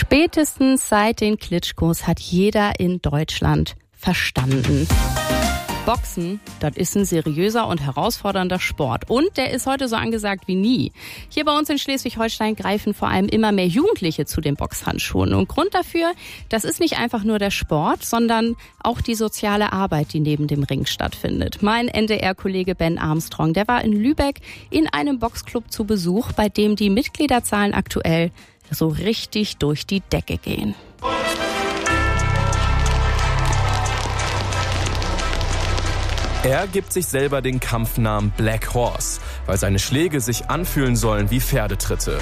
Spätestens seit den Klitschkos hat jeder in Deutschland verstanden: Boxen, das ist ein seriöser und herausfordernder Sport. Und der ist heute so angesagt wie nie. Hier bei uns in Schleswig-Holstein greifen vor allem immer mehr Jugendliche zu den Boxhandschuhen. Und Grund dafür, das ist nicht einfach nur der Sport, sondern auch die soziale Arbeit, die neben dem Ring stattfindet. Mein NDR-Kollege Ben Armstrong, der war in Lübeck in einem Boxclub zu Besuch, bei dem die Mitgliederzahlen aktuell so richtig durch die Decke gehen. Er gibt sich selber den Kampfnamen Black Horse, weil seine Schläge sich anfühlen sollen wie Pferdetritte.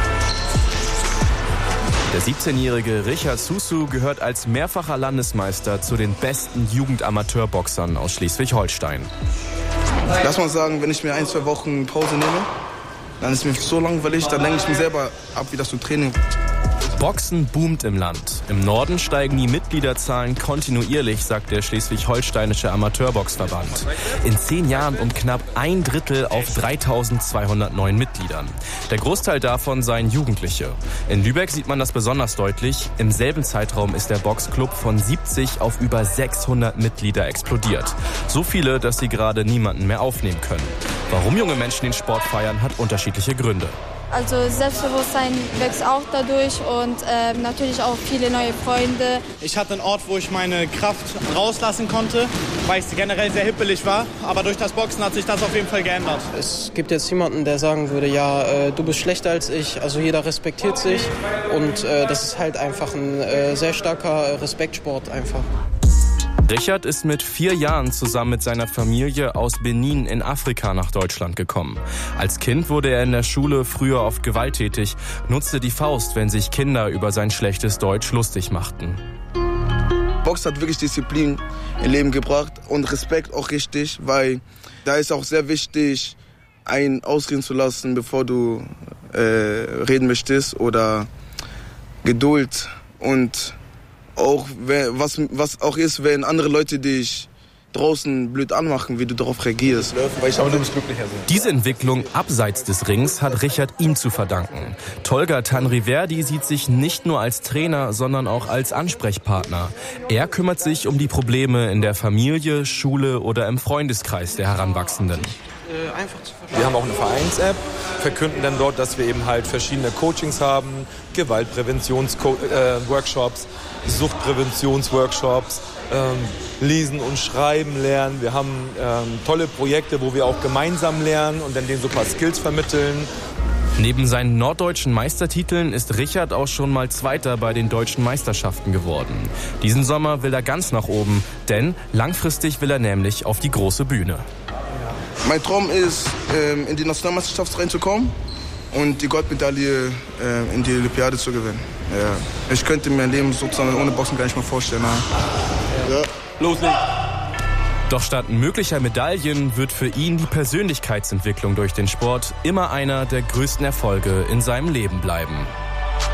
Der 17-jährige Richard Susu gehört als mehrfacher Landesmeister zu den besten Jugendamateurboxern aus Schleswig-Holstein. Lass mal sagen, wenn ich mir 1-2 Wochen Pause nehme, dann ist mir so langweilig, dann lenke ich mir selber ab, wie das so Training. Boxen boomt im Land. Im Norden steigen die Mitgliederzahlen kontinuierlich, sagt der Schleswig-Holsteinische Amateurboxverband. In 10 Jahren um knapp 1/3 auf 3.209 Mitgliedern. Der Großteil davon seien Jugendliche. In Lübeck sieht man das besonders deutlich. Im selben Zeitraum ist der Boxclub von 70 auf über 600 Mitglieder explodiert. So viele, dass sie gerade niemanden mehr aufnehmen können. Warum junge Menschen den Sport feiern, hat unterschiedliche Gründe. Also Selbstbewusstsein wächst auch dadurch und natürlich auch viele neue Freunde. Ich hatte einen Ort, wo ich meine Kraft rauslassen konnte, weil ich generell sehr hippelig war. Aber durch das Boxen hat sich das auf jeden Fall geändert. Es gibt jetzt jemanden, der sagen würde, ja, du bist schlechter als ich. Also jeder respektiert sich und das ist halt einfach ein sehr starker Respektsport einfach. Richard ist mit 4 Jahren zusammen mit seiner Familie aus Benin in Afrika nach Deutschland gekommen. Als Kind wurde er in der Schule früher oft gewalttätig, nutzte die Faust, wenn sich Kinder über sein schlechtes Deutsch lustig machten. Box hat wirklich Disziplin im Leben gebracht und Respekt auch richtig, weil da ist auch sehr wichtig, einen ausreden zu lassen, bevor du reden möchtest, oder Geduld und auch was auch ist, wenn andere Leute dich draußen blöd anmachen, wie du darauf reagierst. Weil ich glaube, du bist glücklicher so. Diese Entwicklung abseits des Rings hat Richard ihm zu verdanken. Tolga Tanriverdi sieht sich nicht nur als Trainer, sondern auch als Ansprechpartner. Er kümmert sich um die Probleme in der Familie, Schule oder im Freundeskreis der Heranwachsenden. Wir haben auch eine Vereins-App, verkünden dann dort, dass wir eben halt verschiedene Coachings haben, Gewaltpräventions-Workshops, Suchtpräventionsworkshops, Lesen und Schreiben lernen. Wir haben tolle Projekte, wo wir auch gemeinsam lernen und dann denen so ein paar Skills vermitteln. Neben seinen norddeutschen Meistertiteln ist Richard auch schon mal Zweiter bei den deutschen Meisterschaften geworden. Diesen Sommer will er ganz nach oben, denn langfristig will er nämlich auf die große Bühne. Mein Traum ist, in die Nationalmeisterschaft reinzukommen und die Goldmedaille in die Olympiade zu gewinnen. Ja. Ich könnte mir mein Leben sozusagen ohne Boxen gar nicht mehr vorstellen. Ja. Loslegen! Doch statt möglicher Medaillen wird für ihn die Persönlichkeitsentwicklung durch den Sport immer einer der größten Erfolge in seinem Leben bleiben.